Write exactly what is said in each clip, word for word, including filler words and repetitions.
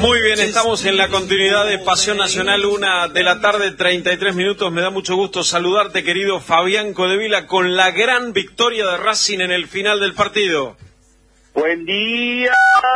Muy bien, estamos en la continuidad de Pasión Nacional, una de la tarde, treinta y tres minutos. Me da mucho gusto saludarte, querido Fabián Codevila, con la gran victoria de Racing en el final del partido. Buen día.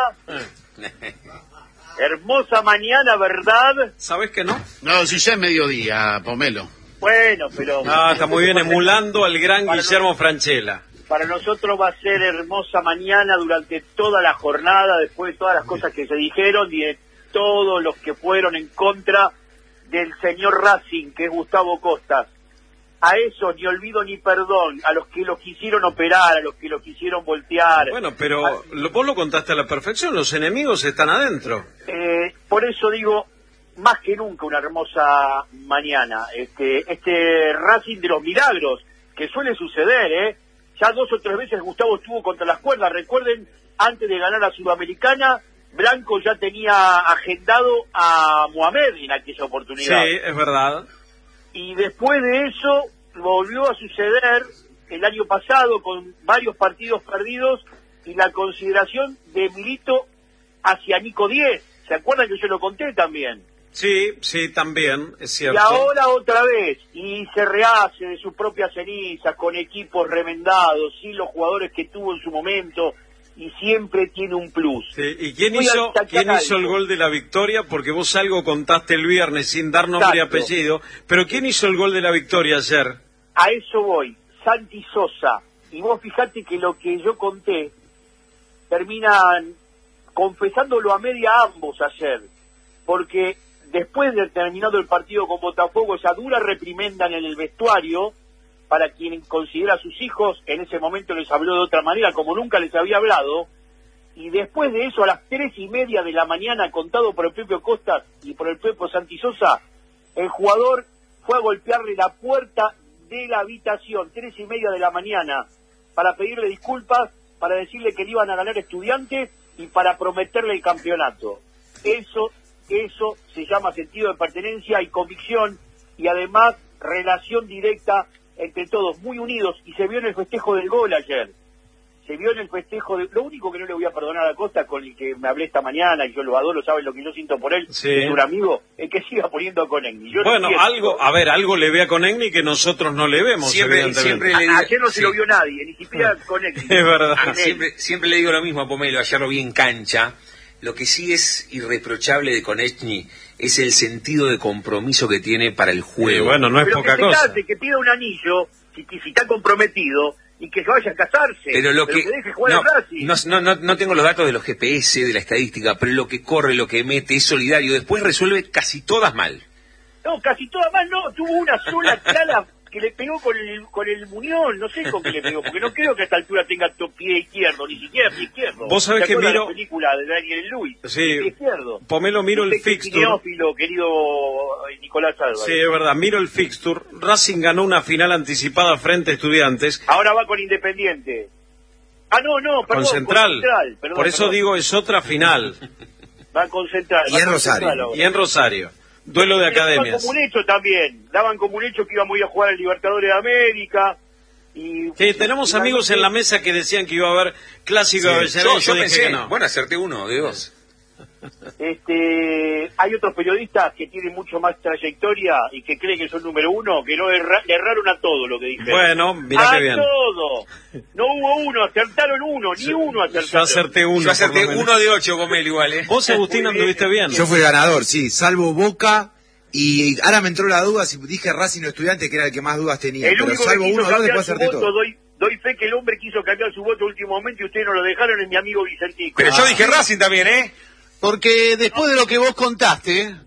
Hermosa mañana, ¿verdad? ¿Sabés que no? No, si ya es mediodía, Pomelo. Bueno, pero... Ah, está muy bien, emulando al gran para Guillermo nos... Francella. Para nosotros va a ser hermosa mañana durante toda la jornada, después de todas las cosas que se dijeron y de todos los que fueron en contra del señor Racing, que es Gustavo Costas. A eso ni olvido ni perdón, a los que lo quisieron operar, a los que lo quisieron voltear. Bueno, pero a... lo, vos lo contaste a la perfección, los enemigos están adentro. Eh, por eso digo, más que nunca una hermosa mañana. Este, este Racing de los milagros, que suele suceder, ¿eh? Ya dos o tres veces Gustavo estuvo contra las cuerdas. Recuerden, antes de ganar la Sudamericana, Blanco ya tenía agendado a Mohamed en aquella oportunidad. Sí, es verdad. Y después de eso volvió a suceder el año pasado con varios partidos perdidos y la consideración de Milito hacia Nico Diez. ¿Se acuerdan que yo lo conté también? Sí, sí, también, es cierto. Y ahora otra vez, y se rehace de sus propias cenizas, con equipos remendados, sin los jugadores que tuvo en su momento, y siempre tiene un plus. Sí, ¿y quién hizo quién hizo el gol de la victoria? Porque vos algo contaste el viernes sin dar nombre Exacto. y apellido, pero ¿quién hizo el gol de la victoria ayer? A eso voy, Santi Sosa. Y vos fijate que lo que yo conté, terminan confesándolo a media ambos ayer, porque... después de terminado el partido con Botafogo, esa dura reprimenda en el vestuario, para quien considera a sus hijos, en ese momento les habló de otra manera, como nunca les había hablado, y después de eso, a las tres y media de la mañana, contado por el propio Costas y por el propio Santi Sosa, el jugador fue a golpearle la puerta de la habitación, tres y media de la mañana, para pedirle disculpas, para decirle que le iban a ganar Estudiantes y para prometerle el campeonato. Eso Eso se llama sentido de pertenencia y convicción, y además relación directa entre todos, muy unidos, y se vio en el festejo del gol ayer. Se vio en el festejo de... Lo único que no le voy a perdonar a Costa, con el que me hablé esta mañana, y yo lo adoro, saben lo que yo siento por él, sí. Es un amigo, es que siga poniendo a Conegni. Yo bueno, no algo, a ver, algo le ve a Conegni que nosotros no le vemos, siempre, siempre le digo, a, Ayer no se sí. lo vio nadie, ni siquiera Conegni. Es verdad. Ah, siempre, siempre le digo lo mismo a Pomelo, ayer lo vi en cancha. Lo que sí es irreprochable de Konechny es el sentido de compromiso que tiene para el juego. Sí, bueno, no es Pero poca que se cosa. case, que pida un anillo, si, si está comprometido, y que se vaya a casarse. Pero lo pero que, que deje jugar no, al Racing. no, no, no tengo los datos de los G P S, de la estadística, pero lo que corre, lo que mete, es solidario. Después resuelve casi todas mal. No, casi todas mal no, tuvo una sola clara que le pegó con el, con el muñón, no sé con qué le pegó, porque no creo que a esta altura tenga tu pie izquierdo, ni siquiera pie izquierdo. Vos sabés que miro... la película de Daniel Lewis, sí, pie izquierdo. Pomelo, miro el Usted que es fixture. cineófilo, querido Nicolás Álvarez. Sí, es verdad, miro el fixture. Racing ganó una final anticipada frente a Estudiantes. Ahora va con Independiente. Ah, no, no, perdón, con Central. Con Central perdón, Por eso perdón. digo, es otra final. Va con Central. Y en Rosario. Y en Rosario. Duelo de academias. Daban como un hecho también, daban como un hecho que íbamos a ir a jugar al Libertadores de América. Y, Sí, tenemos y amigos en la mesa que decían que iba a haber clásico de Sí, Avellaneda. yo, yo dije pensé, que no. bueno, acerté uno de dos. Este, hay otros periodistas que tienen mucho más trayectoria y que creen que son número uno, que no erra, le erraron a todo lo que dijeron. Bueno, mirá a qué bien. todo. No hubo uno, acertaron uno, ni uno acertaron. Yo acerté uno. Yo acerté por lo menos. uno de ocho, Pomelo, igual, ¿eh? Vos, Agustín, Muy bien. anduviste bien. Yo fui el ganador, sí, salvo Boca, y ahora me entró la duda si dije Racing o Estudiante, que era el que más dudas tenía, El pero único salvo que quiso uno o dos, cambiar después su acerté voto, todo. doy, doy fe que el hombre quiso cambiar su voto a último momento y ustedes no lo dejaron, es mi amigo Vicentico. Pero yo dije Racing también, ¿eh? Porque después de lo que vos contaste,